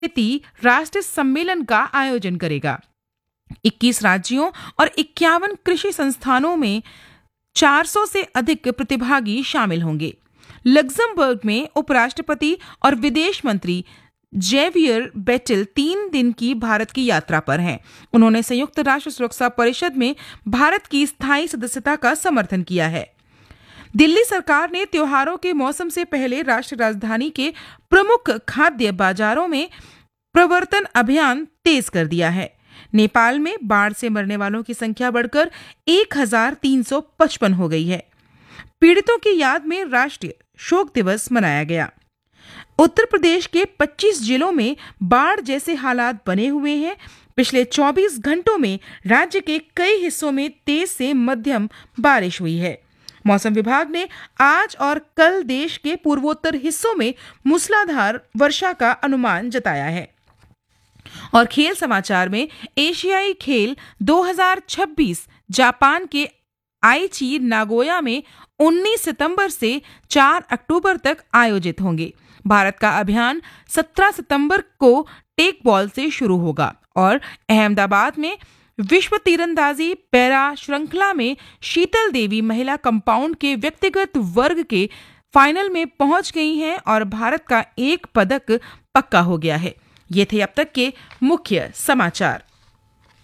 राष्ट्रीय सम्मेलन का आयोजन करेगा। 21 राज्यों और 51 कृषि संस्थानों में 400 से अधिक प्रतिभागी शामिल होंगे। लग्जमबर्ग में उपराष्ट्रपति और विदेश मंत्री जेवियर बेटेल 3 दिन की भारत की यात्रा पर हैं। उन्होंने संयुक्त राष्ट्र सुरक्षा परिषद में भारत की स्थायी सदस्यता का समर्थन किया है। दिल्ली सरकार ने त्योहारों के मौसम से पहले राष्ट्रीय राजधानी के प्रमुख खाद्य बाजारों में प्रवर्तन अभियान तेज कर दिया है। नेपाल में बाढ़ से मरने वालों की संख्या बढ़कर 1355 हो गई है। पीड़ितों की याद में राष्ट्रीय शोक दिवस मनाया गया। उत्तर प्रदेश के 25 जिलों में बाढ़ जैसे हालात बने हुए हैं। पिछले 24 घंटों में राज्य के कई हिस्सों में तेज से मध्यम बारिश हुई है। मौसम विभाग ने आज और कल देश के पूर्वोत्तर हिस्सों में मूसलाधार वर्षा का अनुमान जताया है। और खेल समाचार में एशियाई खेल 2026 जापान के आईची नागोया में 19 सितंबर से 4 अक्टूबर तक आयोजित होंगे। भारत का अभियान 17 सितंबर को टेक बॉल से शुरू होगा और अहमदाबाद में विश्व तीरंदाजी पैरा श्रृंखला में शीतल देवी महिला कंपाउंड के व्यक्तिगत वर्ग के फाइनल में पहुंच गई हैं और भारत का एक पदक पक्का हो गया है। ये थे अब तक के मुख्य समाचार।